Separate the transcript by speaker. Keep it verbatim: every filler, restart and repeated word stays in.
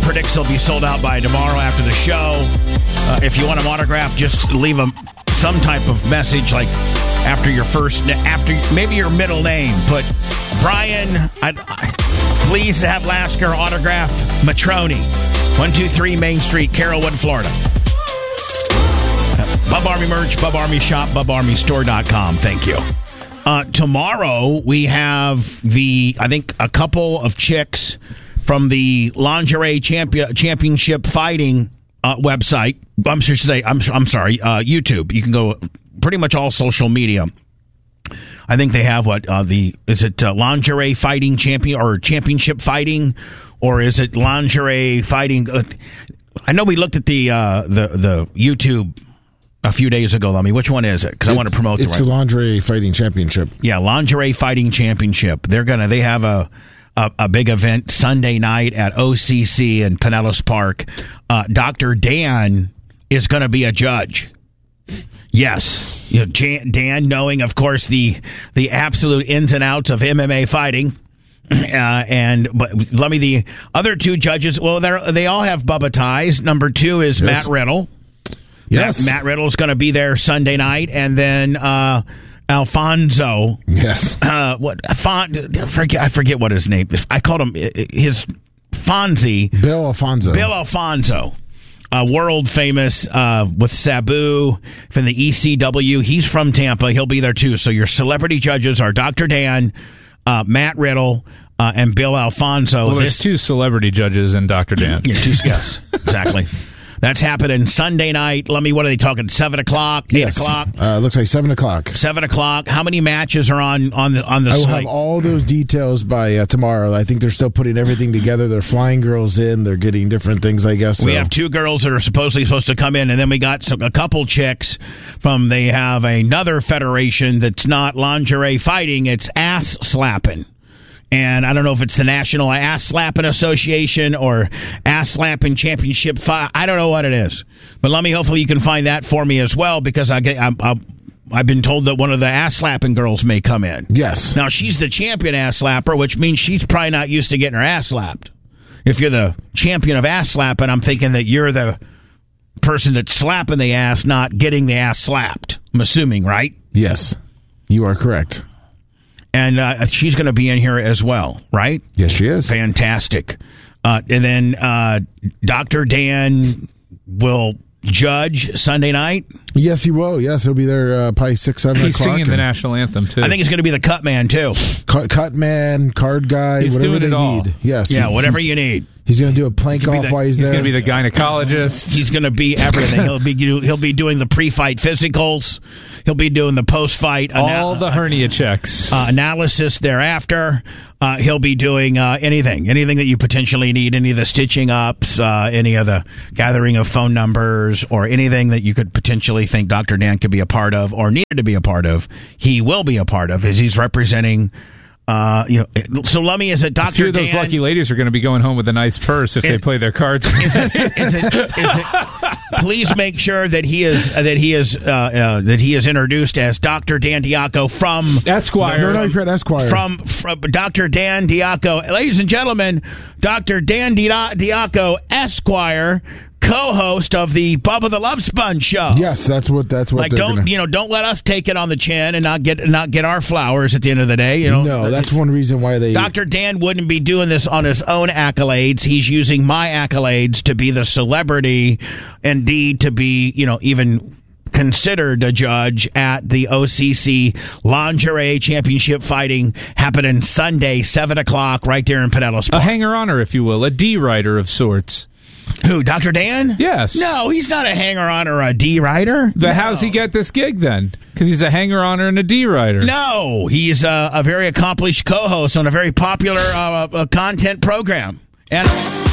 Speaker 1: predicts they'll be sold out by tomorrow after the show. Uh, if you want them autographed, just leave them some type of message, like after your first, after maybe your middle name. But Brian, I'd, I, please have Lasker autograph Matroni, one two three Main Street, Carrollwood, Florida. Uh, Bub Army merch, Bub Army shop, bub army store dot com. Thank you. Uh, tomorrow we have the, I think, a couple of chicks from the Lingerie Champion, Championship Fighting uh, website. I'm sure say I'm I'm sorry, uh, YouTube. You can go pretty much all social media. I think they have what uh, the is it uh, Lingerie Fighting Champion or Championship Fighting, or is it Lingerie Fighting? Uh, I know we looked at the uh, the the YouTube a few days ago. Let me. Which one is it? Because I want to promote.
Speaker 2: It's
Speaker 1: the,
Speaker 2: right the Lingerie Fighting Championship.
Speaker 1: Yeah, Lingerie Fighting Championship. They're gonna. They have a. A, a big event Sunday night at O C C in Pinellas Park. Uh, Doctor Dan is going to be a judge. Yes. You know, Jan, Dan, knowing, of course, the the absolute ins and outs of M M A fighting. Uh, and but let me, the other two judges, well, they they all have Bubba ties. Number two is yes. Matt Riddle.
Speaker 2: Yes.
Speaker 1: Matt, Matt Riddle is going to be there Sunday night. And then... Uh, Alfonso.
Speaker 2: Yes.
Speaker 1: Uh, what? Fon- I forget. I forget what his name is. I called him his Fonzie.
Speaker 2: Bill Alfonso.
Speaker 1: Bill Alfonso. Uh, world famous uh, with Sabu from the E C W. He's from Tampa. He'll be there too. So your celebrity judges are Doctor Dan, uh, Matt Riddle, uh, and Bill Alfonso.
Speaker 3: Well, there's this- two celebrity judges and Doctor Dan.
Speaker 1: Yeah, two, yes, exactly. That's happening Sunday night. Let me, what are they talking? Seven o'clock? Eight
Speaker 2: yes.
Speaker 1: o'clock?
Speaker 2: Uh, looks like seven o'clock.
Speaker 1: Seven o'clock. How many matches are on on the on the
Speaker 2: I will
Speaker 1: site?
Speaker 2: have all those details by uh, tomorrow. I think they're still putting everything together. They're flying girls in. They're getting different things, I guess. So.
Speaker 1: We have two girls that are supposedly supposed to come in, and then we got some, a couple chicks from. They have another federation that's not lingerie fighting. It's ass slapping. And I don't know if it's the National Ass Slapping Association or Ass Slapping Championship. Fi- I don't know what it is. But let me, hopefully you can find that for me as well, because I get, I, I, I've been told that one of the ass slapping girls may come in.
Speaker 2: Yes.
Speaker 1: Now, she's the champion ass slapper, which means she's probably not used to getting her ass slapped. If you're the champion of ass slapping, I'm thinking that you're the person that's slapping the ass, not getting the ass slapped. I'm assuming, right?
Speaker 2: Yes. You are correct.
Speaker 1: And uh, she's going to be in here as well, right?
Speaker 2: Yes, she is.
Speaker 1: Fantastic. Uh, and then uh, Doctor Dan will judge Sunday night.
Speaker 2: Yes, he will. Yes, he'll be there uh, probably six, seven
Speaker 3: He's
Speaker 2: o'clock.
Speaker 3: He's singing the national anthem, too.
Speaker 1: I think he's going to be the cut man, too.
Speaker 2: Cut, cut man, card guy,
Speaker 3: he's
Speaker 2: whatever
Speaker 3: doing
Speaker 2: they
Speaker 3: it all.
Speaker 2: need. Yes.
Speaker 1: Yeah, whatever you need.
Speaker 2: He's going to do a plank off
Speaker 1: the,
Speaker 2: while he's,
Speaker 3: he's
Speaker 2: there.
Speaker 3: He's going to be the gynecologist.
Speaker 1: He's going to be everything. He'll be he'll be doing the pre-fight physicals. He'll be doing the post-fight
Speaker 3: all
Speaker 1: ana-
Speaker 3: the hernia checks,
Speaker 1: uh, analysis thereafter. Uh, he'll be doing uh, anything, anything that you potentially need, any of the stitching ups, uh, any of the gathering of phone numbers, or anything that you could potentially think Doctor Dan could be a part of or needed to be a part of. He will be a part of, as he's representing. Uh, you know, so Lummy, is it Doctor Dan?
Speaker 3: A few of those Dan, lucky ladies are going to be going home with a nice purse if it, they play their cards.
Speaker 1: Is it, is it, is it, please make sure that he is uh, that he is uh, uh, that he is introduced as Doctor Dan Diaco from
Speaker 3: Esquire.
Speaker 2: No, no, you've heard Esquire.
Speaker 1: From, from Doctor Dan Diaco, ladies and gentlemen, Doctor Dan Diaco, Esquire, co-host of the Bubba the Love Sponge show.
Speaker 2: Yes, that's what that's what.
Speaker 1: Like,
Speaker 2: they're
Speaker 1: don't
Speaker 2: gonna...
Speaker 1: you know? Don't let us take it on the chin and not get not get our flowers at the end of the day. You know,
Speaker 2: no, that's one reason why they.
Speaker 1: Doctor Dan wouldn't be doing this on his own accolades. He's using my accolades to be the celebrity, indeed to be, you know, even considered a judge at the O C C Lingerie Championship Fighting happening Sunday, seven o'clock, right there in Pinellas Park.
Speaker 3: A hanger-oner, if you will, a D-writer of sorts.
Speaker 1: Who, Doctor Dan?
Speaker 3: Yes.
Speaker 1: No, he's not a hanger-on or a D-writer.
Speaker 3: The,
Speaker 1: no.
Speaker 3: How's he get this gig, then? Because he's a hanger-oner and a D-writer.
Speaker 1: No, he's a, a very accomplished co-host on a very popular uh, uh, content program. And...